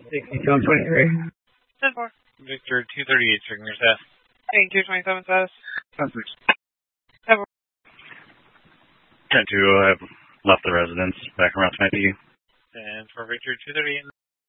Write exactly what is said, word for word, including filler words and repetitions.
sixty-two twenty-three. ten four. Victor two thirty-eight, checking your status. two twenty-seven status. ten six. ten four. ten two, I have left the residence, back around to my P U. And for Victor two thirty-eight.